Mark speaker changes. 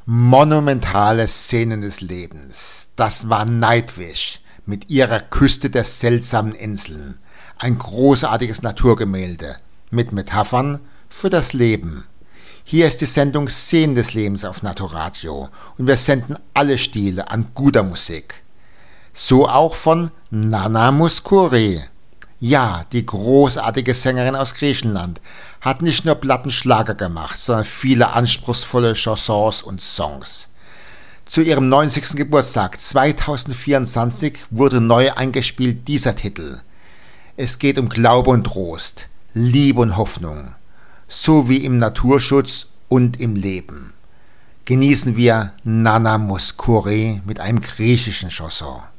Speaker 1: Monumentale Szenen des Lebens. Das war Nightwish mit ihrer Küste der seltsamen Inseln. Ein großartiges Naturgemälde mit Metaphern für das Leben. Hier ist die Sendung Szenen des Lebens auf Naturradio und wir senden alle Stile an guter Musik. So auch von Nana Mouskouri. Ja, die großartige Sängerin aus Griechenland hat nicht nur Plattenschlager gemacht, sondern viele anspruchsvolle Chansons und Songs. Zu ihrem 90. Geburtstag 2024 wurde neu eingespielt dieser Titel. Es geht um Glaube und Trost, Liebe und Hoffnung, so wie im Naturschutz und im Leben. Genießen wir Nana Mouskouri mit einem griechischen Chanson.